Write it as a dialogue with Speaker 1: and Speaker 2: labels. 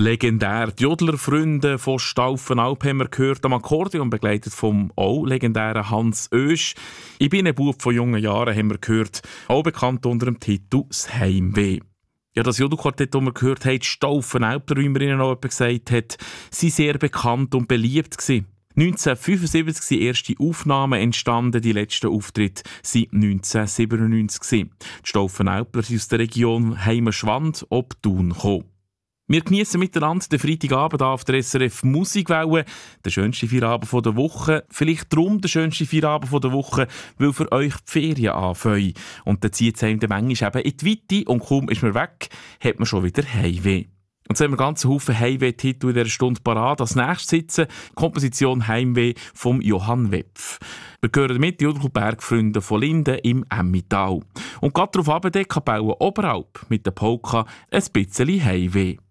Speaker 1: Legendär. Die Jodlerfreunde von Staufenalp haben wir gehört, am Akkordeon begleitet vom auch legendären Hans Oesch. Ich bin ein Bub von jungen Jahren, haben wir gehört, auch bekannt unter dem Titel «Das Heimweh». Ja, das Jodelquartett, das wir gehört haben, die Staufenalpler, wie man ihnen noch jemand gesagt hat, sind sehr bekannt und beliebt gewesen. 1975 sind erste Aufnahmen entstanden, die letzten Auftritte waren 1997. Die Staufenalpler sind aus der Region Heimenschwand ob Thun gekommen. Wir geniessen miteinander den Freitagabend auf der SRF Musikwelle, der schönste Feierabend der Woche. Vielleicht darum der schönste Feierabend der Woche, weil für euch die Ferien anfangen. Und dann zieht es einem manchmal eben in die Weite und kaum ist man weg, hat man schon wieder Heimweh. Und so haben wir ganzen Haufen Heimweh-Titel in dieser Stunde parat. Als nächstes sitzen Komposition Heimweh von Johann Wepf. Wir gehören mit die Bergfreunde von Linden im Emmental. Und gerade darauf runter, Kapelle Oberalp mit der Polka «Ein bisschen Heimweh».